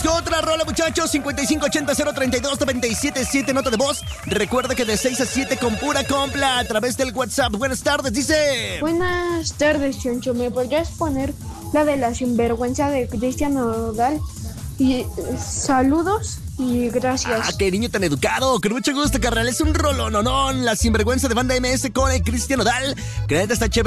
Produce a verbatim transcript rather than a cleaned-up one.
con otra rola, muchachos. cincuenta y cinco ochenta cero treinta y dos noventa y siete siete, nota de voz. Recuerda que de seis a siete con pura compla a través del WhatsApp. Buenas tardes, dice. Buenas tardes, Choncho. ¿Me podrías poner la de la sinvergüenza de Cristian Nodal? Y eh, saludos y gracias. Ah, qué niño tan educado. Con mucho gusto, carnal. Es un rolononón. La sinvergüenza de Banda M S con el Cristian Nodal. Que neta está chévere.